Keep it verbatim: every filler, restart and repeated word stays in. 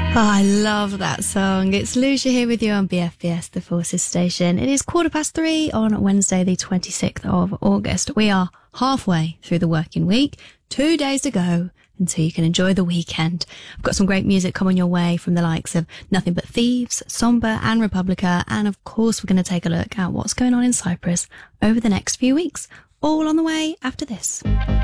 Oh, I love that song. It's Lucia here with you on B F B S, the Forces Station. It is quarter past three on Wednesday, the twenty-sixth of August. We are halfway through the working week. Two days to go until you can enjoy the weekend. I've got some great music coming your way from the likes of Nothing But Thieves, Somber and Republica. And of course, we're going to take a look at what's going on in Cyprus over the next few weeks. All on the way after this.